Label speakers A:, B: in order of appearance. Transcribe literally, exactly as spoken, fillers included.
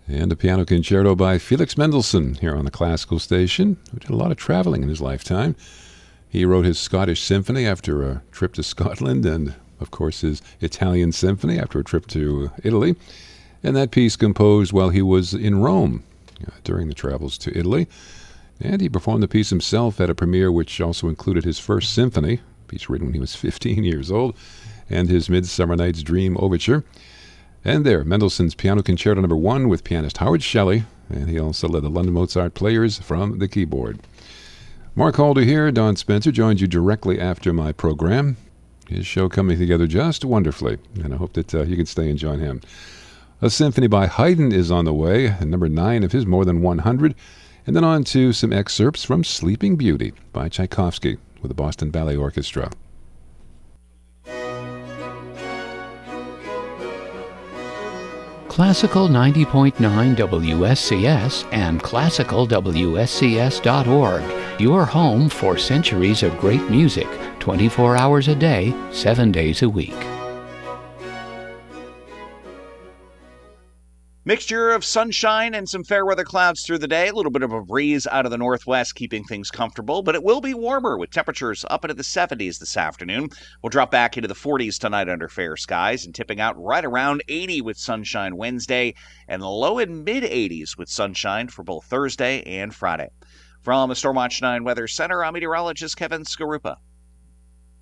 A: And a piano concerto by Felix Mendelssohn here on the Classical Station, who did a lot of traveling in his lifetime. He wrote his Scottish Symphony after a trip to Scotland, and, of course, his Italian Symphony after a trip to Italy. And that piece composed while he was in Rome uh, during the travels to Italy. And he performed the piece himself at a premiere which also included his first symphony, a piece written when he was fifteen years old, and his Midsummer Night's Dream Overture. And there, Mendelssohn's Piano Concerto Number One with pianist Howard Shelley, and he also led the London Mozart Players from the keyboard. Mark Halder here. Don Spencer joins you directly after my program. His show coming together just wonderfully, and I hope that uh, you can stay and join him. A symphony by Haydn is on the way, number nine of his more than one hundred, and then on to some excerpts from Sleeping Beauty by Tchaikovsky with the Boston Ballet Orchestra.
B: Classical ninety point nine W S C S and classical W S C S dot org. Your home for centuries of great music, twenty-four hours a day, seven days a week.
C: Mixture of sunshine and some fair weather clouds through the day. A little bit of a breeze out of the northwest, keeping things comfortable, but it will be warmer with temperatures up into the seventies this afternoon. We'll drop back into the forties tonight under fair skies and tipping out right around eighty with sunshine Wednesday and low and mid eighties with sunshine for both Thursday and Friday. From the Stormwatch nine Weather Center, I'm meteorologist Kevin Skarupa.